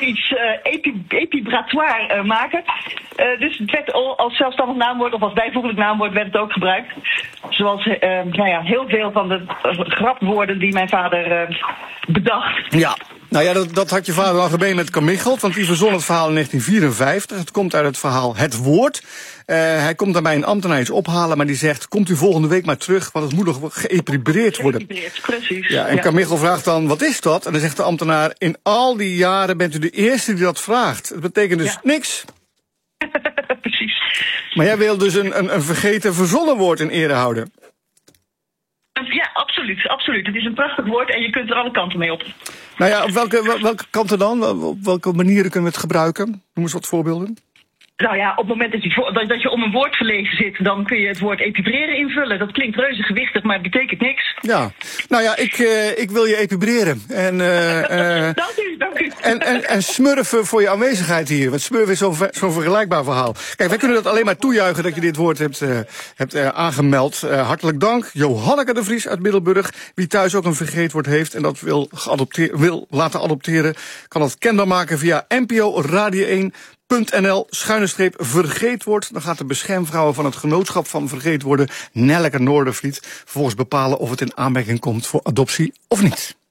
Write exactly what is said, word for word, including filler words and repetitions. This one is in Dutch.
iets uh, epi, epibratoire uh, maken. Uh, dus het werd al, als zelfstandig naamwoord of als bijvoeglijk naamwoord werd het ook gebruikt. Zoals uh, nou ja, heel veel van de uh, grapwoorden die mijn vader uh, bedacht. Ja. Nou ja, dat, dat had je vader al gemeen met Carmichelt, want die verzon het verhaal in negentien vierenvijftig. Het komt uit het verhaal Het Woord. Uh, hij komt daarbij een ambtenaar iets ophalen, maar die zegt, komt u volgende week maar terug, want het moet nog geëpibereerd worden. Precies. Ja, en ja. Carmichelt vraagt dan, wat is dat? En dan zegt de ambtenaar, in al die jaren bent u de eerste die dat vraagt. Dat betekent dus ja. niks. Precies. Maar jij wil dus een, een, een vergeten verzonnen woord in ere houden. Ja, absoluut, absoluut. Het is een prachtig woord en je kunt er alle kanten mee op. Nou ja, op welke, welke kanten dan? Op welke manieren kunnen we het gebruiken? Noem eens wat voorbeelden. Nou ja, op het moment dat je, dat je om een woord gelezen zit, dan kun je het woord epibreren invullen. Dat klinkt reuze gewichtig, maar het betekent niks. Ja, nou ja, ik, uh, ik wil je epibreren. En, uh, uh, dank u, dank u. En, en, en smurfen voor je aanwezigheid hier. Want smurfen is zo'n zo vergelijkbaar verhaal. Kijk, wij kunnen dat alleen maar toejuichen dat je dit woord hebt, uh, hebt uh, aangemeld. Uh, hartelijk dank. Johanneke de Vries uit Middelburg. Wie thuis ook een vergeetwoord heeft en dat wil, wil laten adopteren, kan dat kenbaar maken via N P O Radio één. .nl, schuine streep vergeetwoord. Dan gaat de beschermvrouw van het genootschap van vergeetwoorden, Nelleke Noordervliet, vervolgens bepalen of het in aanmerking komt voor adoptie of niet.